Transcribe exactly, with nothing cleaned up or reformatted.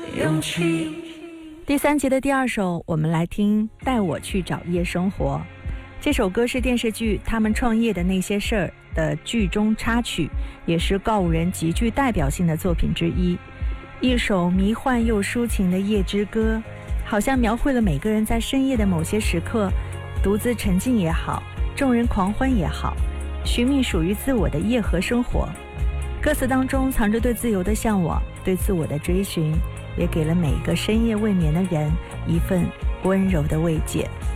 勇气。 第三集的第二首，我们来听《带我去找夜生活》。这首歌是电视剧《他们创业的那些事儿》的剧中插曲，也是告五人极具代表性的作品之一。一首迷幻又抒情的夜之歌，好像描绘了每个人在深夜的某些时刻，独自沉静也好，众人狂欢也好，寻觅属于自我的夜和生活。歌词当中藏着对自由的向往，对自我的追寻，也给了每个深夜未眠的人一份温柔的慰藉。